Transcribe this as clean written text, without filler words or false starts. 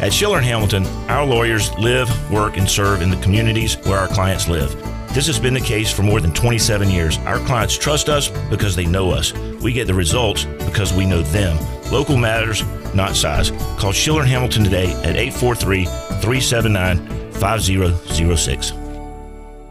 At Schiller and Hamilton, our lawyers live, work, and serve in the communities where our clients live. This has been the case for more than 27 years. Our clients trust us because they know us. We get the results because we know them. Local matters, not size. Call Schiller and Hamilton today at 843-379-5006.